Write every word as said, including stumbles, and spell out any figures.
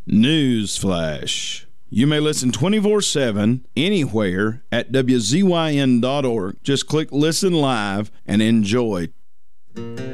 Newsflash. You may listen twenty-four seven anywhere at W Z Y N dot org. Just click Listen Live and enjoy.